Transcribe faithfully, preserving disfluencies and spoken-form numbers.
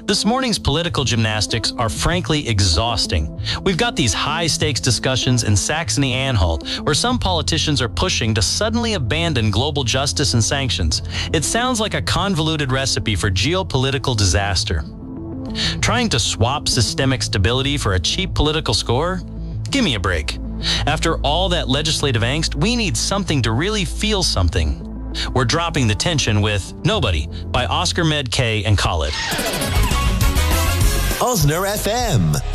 This morning's political gymnastics are frankly exhausting. We've got these high-stakes discussions in Saxony-Anhalt, where some politicians are pushing to suddenly abandon global justice and sanctions. It sounds like a convoluted recipe for geopolitical disaster. Trying to swap systemic stability for a cheap political score? Give me a break. After all that legislative angst, we need something to really feel something. We're dropping the tension with Nobody by Oscar Med K and Khalid. Osner F M.